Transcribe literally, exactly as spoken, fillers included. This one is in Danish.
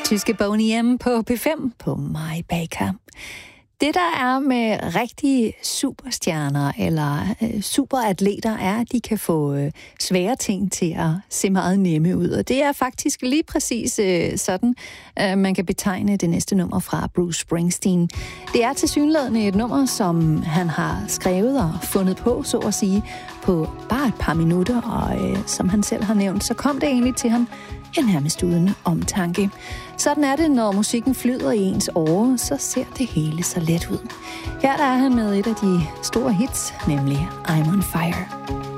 tyske Boney M på P fem på My Baker. Det, der er med rigtige superstjerner eller øh, superatleter, er, at de kan få øh, svære ting til at se meget nemme ud. Og det er faktisk lige præcis øh, sådan, øh, man kan betegne det næste nummer fra Bruce Springsteen. Det er tilsyneladende et nummer, som han har skrevet og fundet på, så at sige, på bare et par minutter. Og øh, som han selv har nævnt, så kom det egentlig til ham en nærmest uden omtanke. Sådan er det, når musikken flyder i ens åre, så ser det hele så let ud. Her der er han med et af de store hits, nemlig I'm on Fire.